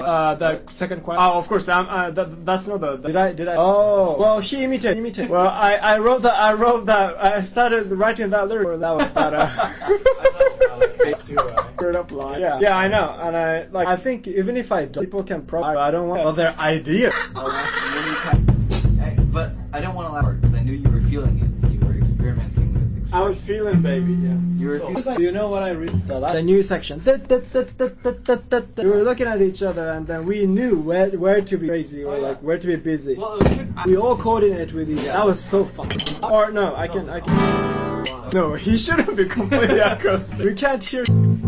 the second question. Oh, of course. That's not the. Did I? Oh, well, he imitated. Well, I wrote that. I started writing that lyric. That was better. Straight up line. Yeah, I know, and I think even if I do, people can probably. I don't want their idea. But I don't want to laugh because I knew you were feeling it. You were experimenting with expression. I was feeling, baby. Yeah. You were feeling. You know what I read? The new section. We were looking at each other, and then we knew where to be crazy or like where to be busy. Well, We all coordinate with each other. That was so fun. Or no, I can. No, he shouldn't be completely acoustic. We can't hear.